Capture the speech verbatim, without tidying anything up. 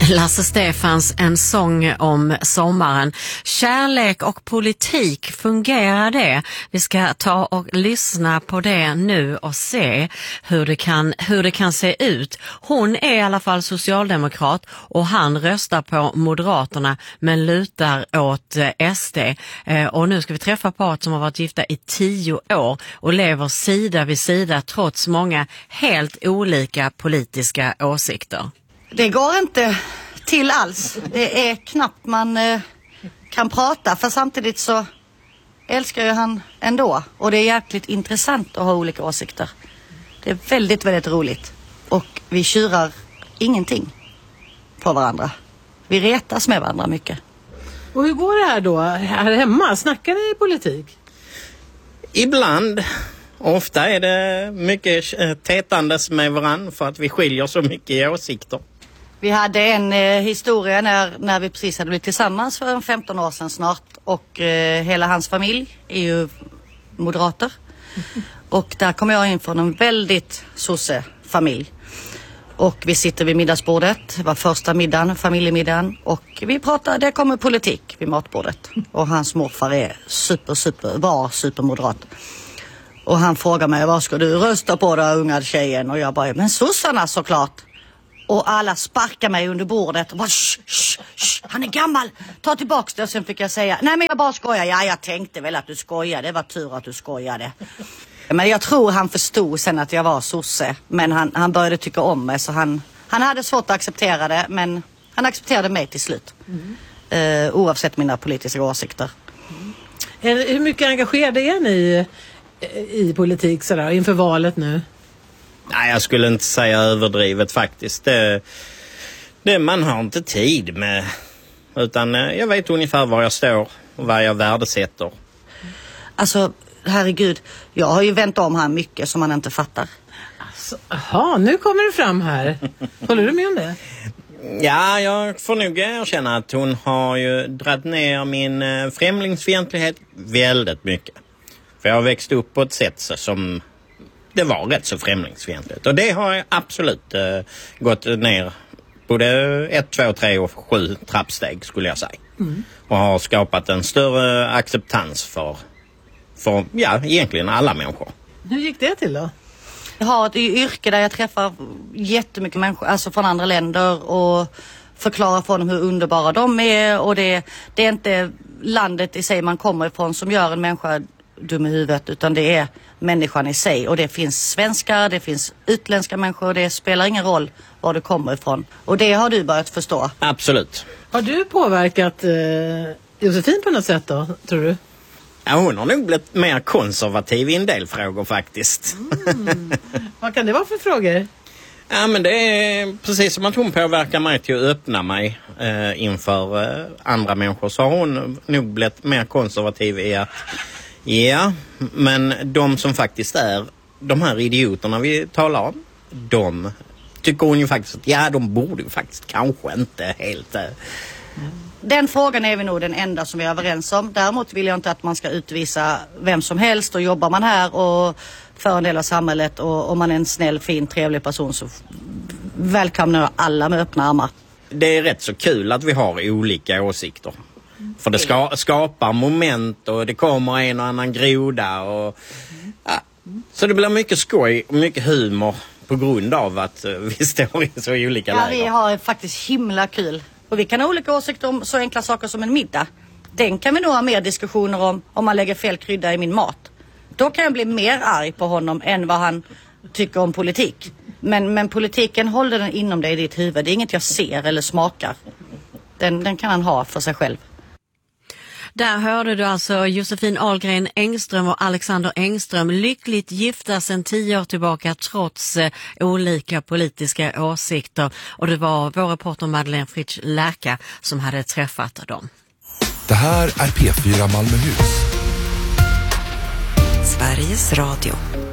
Lasse Stefans, en sång om sommaren. Kärlek och politik, fungerar det? Vi ska ta och lyssna på det nu och se hur det kan, hur det kan se ut. Hon är i alla fall socialdemokrat och han röstar på Moderaterna men lutar åt S D. Och nu ska vi träffa paret som har varit gifta i tio år och lever sida vid sida trots många helt olika politiska åsikter. Det går inte till alls. Det är knappt man eh, kan prata, för samtidigt så älskar ju han ändå. Och det är jäkligt intressant att ha olika åsikter. Det är väldigt, väldigt roligt. Och vi tjurar ingenting på varandra. Vi retas med varandra mycket. Och hur går det här då? Här hemma, snackar ni politik? Ibland. Ofta är det mycket tätandes med varandra för att vi skiljer så mycket i åsikter. Vi hade en eh, historia när, när vi precis hade blivit tillsammans för femton år sedan snart. Och eh, hela hans familj är ju moderater. Och där kom jag in från en väldigt sosse-familj. Och vi sitter vid middagsbordet. Det var första middagen, familjemiddagen. Och vi pratar, det kommer politik vid matbordet. Och hans morfar är super, super, var supermoderat. Och han frågar mig, vad ska du rösta på då, unga tjejen? Och jag bara, men sossarna såklart. Och alla sparkar mig under bordet. Och bara, shh, shh, shh, han är gammal. Ta tillbaka det. Och sen fick jag säga, nej men jag bara skojar. Ja, jag tänkte väl att du skojade. Det var tur att du skojade. Men jag tror han förstod sen att jag var sosse. Men han, han började tycka om mig. Så han, han hade svårt att acceptera det. Men han accepterade mig till slut. Mm. Uh, oavsett mina politiska åsikter. Mm. Hur mycket engagerade är ni i, i politik sådär, inför valet nu? Nej, jag skulle inte säga överdrivet faktiskt. Det, det man har inte tid med. Utan jag vet ungefär var jag står och vad jag värdesätter. Alltså, herregud. Jag har ju vänt om här mycket som man inte fattar. Alltså, aha, nu kommer det fram här. Håller du med om det? Ja, jag får nog erkänna att hon har ju dragit ner min främlingsfientlighet väldigt mycket. För jag har växt upp på ett sätt som det var rätt så främlingsfientligt. Och det har jag absolut uh, gått ner både ett, två, tre och sju trappsteg skulle jag säga. Mm. Och har skapat en större acceptans för, för ja, egentligen alla människor. Hur gick det till då? Jag har ett yrke där jag träffar jättemycket människor, alltså från andra länder, och förklarar för dem hur underbara de är. Och det, det är inte landet i sig man kommer ifrån som gör en människa dum i huvudet, utan det är människan i sig. Och det finns svenskar, det finns utländska människor, och det spelar ingen roll var du kommer ifrån. Och det har du börjat förstå. Absolut. Har du påverkat eh, Josefin på något sätt då, tror du? Ja, hon har nog blivit mer konservativ i en del frågor faktiskt. Mm. Vad kan det vara för frågor? Ja, men det är precis som att hon påverkar mig till att öppna mig eh, inför eh, andra människor. Så har hon nog blivit mer konservativ i att ja, men de som faktiskt är de här idioterna vi talar om, de tycker hon ju faktiskt att ja, de borde ju faktiskt kanske inte helt... Eh. Den frågan är vi nog den enda som vi är överens om. Däremot vill jag inte att man ska utvisa vem som helst, och jobbar man här och för en del av samhället och om man är en snäll, fin, trevlig person så välkomnar jag alla med öppna armar. Det är rätt så kul att vi har olika åsikter. För det ska, skapar moment och det kommer en och annan groda. Och, ja. Så det blir mycket skoj och mycket humor på grund av att vi står i så olika ja, läger. Vi har faktiskt himla kul. Och vi kan ha olika åsikter om så enkla saker som en middag. Den kan vi nog ha mer diskussioner om om man lägger fel krydda i min mat. Då kan jag bli mer arg på honom än vad han tycker om politik. Men, men politiken håller den inom dig i ditt huvud. Det är inget jag ser eller smakar. Den, den kan han ha för sig själv. Där hörde du alltså Josefin Ahlgren Engström och Alexander Engström, lyckligt gifta sedan tio år tillbaka trots eh, olika politiska åsikter. Och det var vår reporter Madeleine Fritsch Lärka som hade träffat dem. Det här är P fyra Malmöhus. Sveriges Radio.